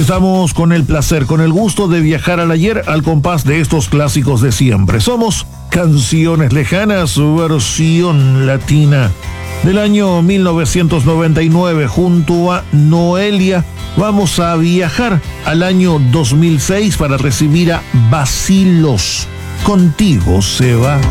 Estamos con el placer, con el gusto de viajar al ayer al compás de estos clásicos de siempre. Somos Canciones Lejanas, versión latina. Del año 1999, junto a Noelia, vamos a viajar al año 2006 para recibir a Bacilos. Contigo se va.